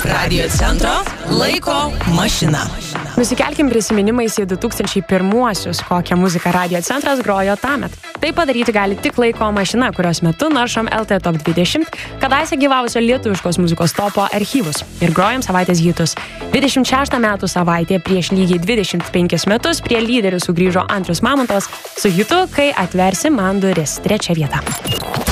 Radio centro laiko mašina. Nusikelkim prisiminimais į 2001-uosius, kokią muziką Radio centras grojo tamet. Tai padaryti gali tik laiko mašina, kurios metu naršom LT Top 20, kadaise gyvavusio lietuviškos muzikos topo archyvus ir grojom savaitės hitus. 26 metų savaitė prieš lygiai 25 metus prie lyderių sugrįžo Andrius Mamontovas su hitu Kai atversi man duris, 3 vieta.